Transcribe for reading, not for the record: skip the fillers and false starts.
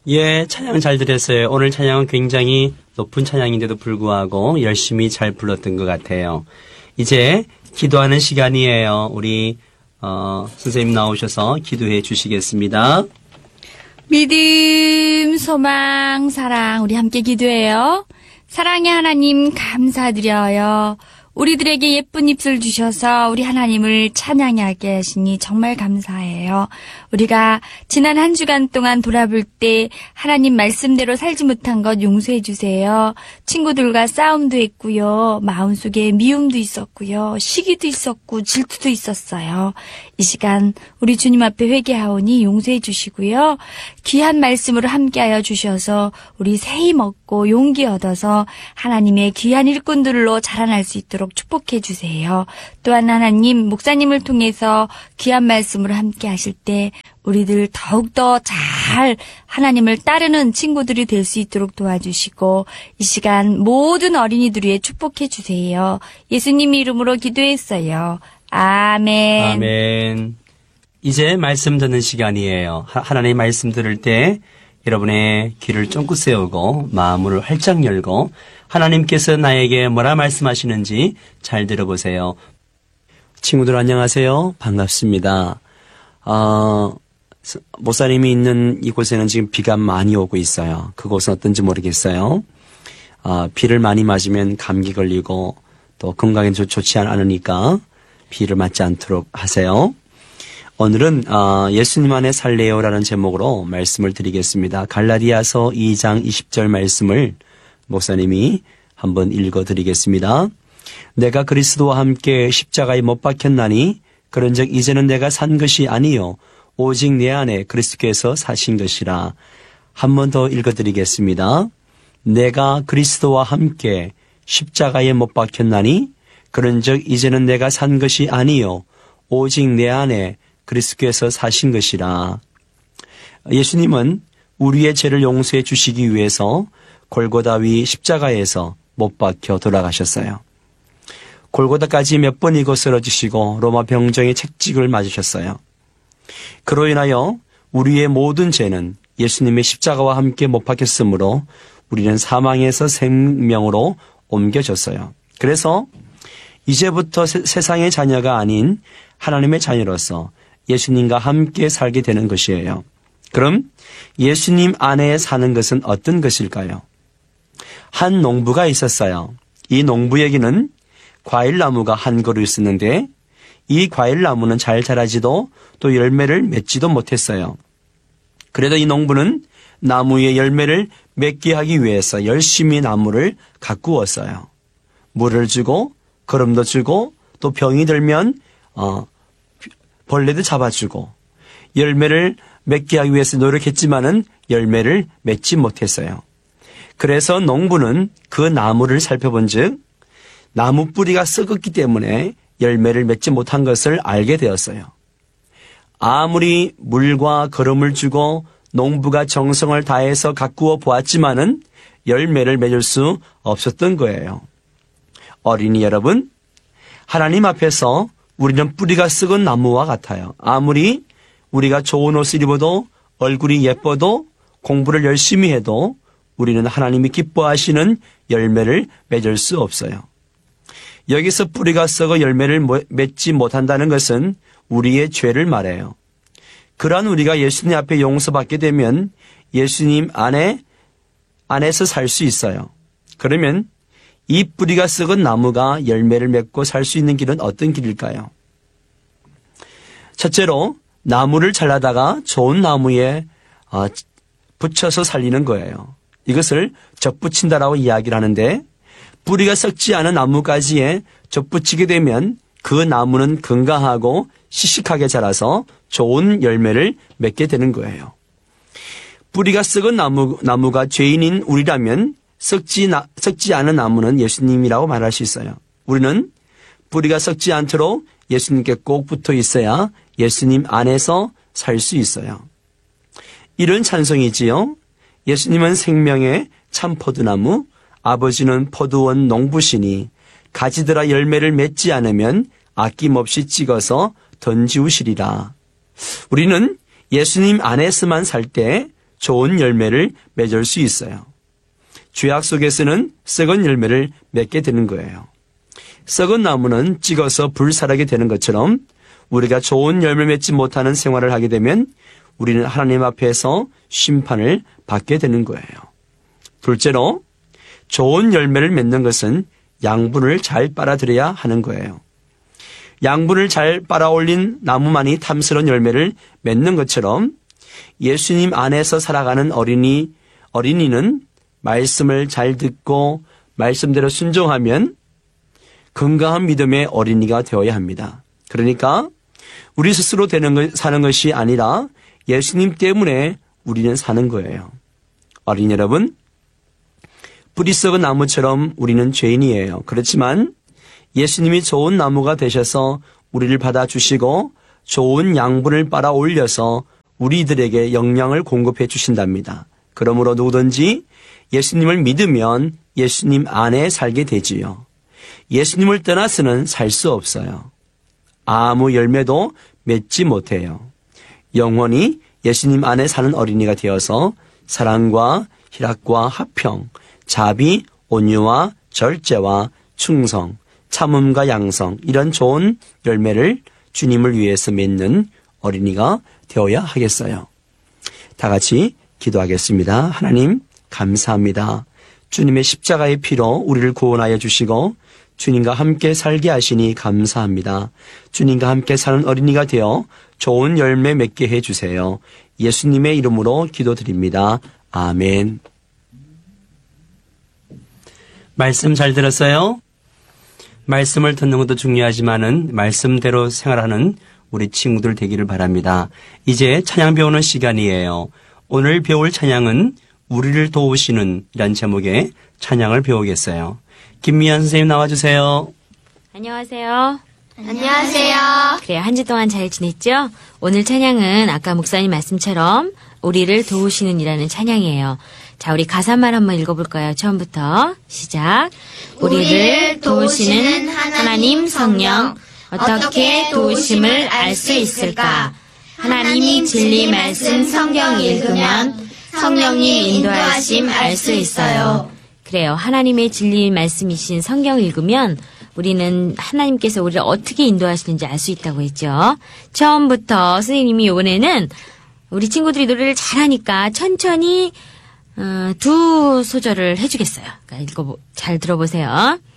예, 찬양 잘 들었어요. 오늘 찬양은 굉장히 높은 찬양인데도 불구하고 열심히 잘 불렀던 것 같아요. 이제 기도하는 시간이에요. 우리 선생님 나오셔서 기도해 주시겠습니다. 믿음, 소망, 사랑 우리 함께 기도해요. 사랑의 하나님 감사드려요. 우리들에게 예쁜 입술 주셔서 우리 하나님을 찬양하게 하시니 정말 감사해요. 우리가 지난 한 주간 동안 돌아볼 때 하나님 말씀대로 살지 못한 것 용서해 주세요. 친구들과 싸움도 했고요. 마음속에 미움도 있었고요. 시기도 있었고 질투도 있었어요. 이 시간 우리 주님 앞에 회개하오니 용서해 주시고요. 귀한 말씀으로 함께하여 주셔서 우리 새 힘 얻고 용기 얻어서 하나님의 귀한 일꾼들로 자라날 수 있도록 축복해 주세요. 또한 하나님 목사님을 통해서 귀한 말씀으로 함께 하실 때 우리들 더욱더 잘 하나님을 따르는 친구들이 될 수 있도록 도와주시고 이 시간 모든 어린이들 위해 축복해 주세요. 예수님 이름으로 기도했어요. 아멘. 아멘. 이제 말씀 듣는 시간이에요. 하나님의 말씀 들을 때 여러분의 귀를 쫑긋 세우고 마음을 활짝 열고 하나님께서 나에게 뭐라 말씀하시는지 잘 들어보세요. 친구들 안녕하세요. 반갑습니다. 목사님이 있는 이곳에는 지금 비가 많이 오고 있어요. 그곳은 어떤지 모르겠어요. 비를 많이 맞으면 감기 걸리고 또 건강에 좋지 않으니까 비를 맞지 않도록 하세요. 오늘은 예수님 안에 살래요라는 제목으로 말씀을 드리겠습니다. 갈라디아서 2장 20절 말씀을 목사님이 한번 읽어드리겠습니다. 내가 그리스도와 함께 십자가에 못 박혔나니 그런즉 이제는 내가 산 것이 아니요 오직 내 안에 그리스도께서 사신 것이라. 한 번 더 읽어드리겠습니다. 내가 그리스도와 함께 십자가에 못 박혔나니 그런즉 이제는 내가 산 것이 아니요 오직 내 안에 그리스도께서 사신 것이라. 예수님은 우리의 죄를 용서해 주시기 위해서 골고다 위 십자가에서 못 박혀 돌아가셨어요. 골고다까지 몇 번이고 쓰러지시고 로마 병정의 책찍을 맞으셨어요. 그로 인하여 우리의 모든 죄는 예수님의 십자가와 함께 못 박혔으므로 우리는 사망에서 생명으로 옮겨졌어요. 그래서 이제부터 세상의 자녀가 아닌 하나님의 자녀로서 예수님과 함께 살게 되는 것이에요. 그럼 예수님 안에 사는 것은 어떤 것일까요? 한 농부가 있었어요. 이 농부에게는 과일나무가 한 그루 있었는데 이 과일나무는 잘 자라지도 또 열매를 맺지도 못했어요. 그래도 이 농부는 나무의 열매를 맺게 하기 위해서 열심히 나무를 가꾸었어요. 물을 주고 거름도 주고 또 병이 들면 벌레도 잡아주고 열매를 맺게 하기 위해서 노력했지만은 열매를 맺지 못했어요. 그래서 농부는 그 나무를 살펴본 즉 나무 뿌리가 썩었기 때문에 열매를 맺지 못한 것을 알게 되었어요. 아무리 물과 거름을 주고 농부가 정성을 다해서 가꾸어 보았지만은 열매를 맺을 수 없었던 거예요. 어린이 여러분, 하나님 앞에서 우리는 뿌리가 썩은 나무와 같아요. 아무리 우리가 좋은 옷을 입어도 얼굴이 예뻐도 공부를 열심히 해도 우리는 하나님이 기뻐하시는 열매를 맺을 수 없어요. 여기서 뿌리가 썩어 열매를 맺지 못한다는 것은 우리의 죄를 말해요. 그러한 우리가 예수님 앞에 용서받게 되면 예수님 안에서 살 수 있어요. 그러면 이 뿌리가 썩은 나무가 열매를 맺고 살 수 있는 길은 어떤 길일까요? 첫째로 나무를 잘라다가 좋은 나무에 붙여서 살리는 거예요. 이것을 접붙인다라고 이야기를 하는데 뿌리가 썩지 않은 나무가지에 접붙이게 되면 그 나무는 건강하고 시식하게 자라서 좋은 열매를 맺게 되는 거예요. 뿌리가 썩은 나무가 죄인인 우리라면 썩지 않은 나무는 예수님이라고 말할 수 있어요. 우리는 뿌리가 썩지 않도록 예수님께 꼭 붙어 있어야 예수님 안에서 살 수 있어요. 이런 찬송이지요. 예수님은 생명의 참 포도나무, 아버지는 포도원 농부시니 가지들아 열매를 맺지 않으면 아낌없이 찍어서 던지우시리라. 우리는 예수님 안에서만 살 때 좋은 열매를 맺을 수 있어요. 죄악 속에서는 썩은 열매를 맺게 되는 거예요. 썩은 나무는 찍어서 불살하게 되는 것처럼 우리가 좋은 열매 맺지 못하는 생활을 하게 되면 우리는 하나님 앞에서 심판을 받게 되는 거예요. 둘째로 좋은 열매를 맺는 것은 양분을 잘 빨아들여야 하는 거예요. 양분을 잘 빨아올린 나무만이 탐스러운 열매를 맺는 것처럼 예수님 안에서 살아가는 어린이는 말씀을 잘 듣고 말씀대로 순종하면 건강한 믿음의 어린이가 되어야 합니다. 그러니까 우리 스스로 사는 것이 아니라 예수님 때문에 우리는 사는 거예요. 어린이 여러분, 뿌리 썩은 나무처럼 우리는 죄인이에요. 그렇지만 예수님이 좋은 나무가 되셔서 우리를 받아주시고 좋은 양분을 빨아 올려서 우리들에게 영양을 공급해 주신답니다. 그러므로 누구든지 예수님을 믿으면 예수님 안에 살게 되지요. 예수님을 떠나서는 살 수 없어요. 아무 열매도 맺지 못해요. 영원히 예수님 안에 사는 어린이가 되어서 사랑과 희락과 화평, 자비, 온유와 절제와 충성, 참음과 양성, 이런 좋은 열매를 주님을 위해서 맺는 어린이가 되어야 하겠어요. 다 같이 기도하겠습니다. 하나님 감사합니다. 주님의 십자가의 피로 우리를 구원하여 주시고 주님과 함께 살게 하시니 감사합니다. 주님과 함께 사는 어린이가 되어 좋은 열매 맺게 해주세요. 예수님의 이름으로 기도드립니다. 아멘. 말씀 잘 들었어요? 말씀을 듣는 것도 중요하지만은 말씀대로 생활하는 우리 친구들 되기를 바랍니다. 이제 찬양 배우는 시간이에요. 오늘 배울 찬양은 우리를 도우시는 이란 제목의 찬양을 배우겠어요. 김미연 선생님 나와주세요. 안녕하세요. 안녕하세요. 그래요. 한 주 동안 잘 지냈죠? 오늘 찬양은 아까 목사님 말씀처럼 우리를 도우시는 이라는 찬양이에요. 자, 우리 가사만 한번 읽어볼까요? 처음부터 시작. 우리를 도우시는 하나님 성령, 어떻게 도우심을 알 수 있을까? 하나님이 진리 말씀 성경 읽으면 성령님 인도하심 알 수 있어요. 그래요. 하나님의 진리 말씀이신 성경 읽으면 우리는 하나님께서 우리를 어떻게 인도하시는지 알 수 있다고 했죠. 처음부터 선생님이 이번에는 우리 친구들이 노래를 잘하니까 천천히 두 소절을 해주겠어요. 그러니까 잘 들어보세요.